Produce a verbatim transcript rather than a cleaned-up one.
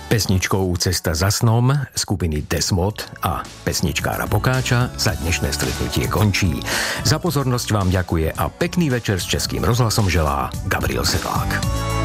Pesničkou Cesta za snom skupiny Desmod a pesničkára Pokáča sa dnešné stretnutie končí. Za pozornosť vám ďakuje a pekný večer s Českým rozhlasom želá Gabriel Sedlák.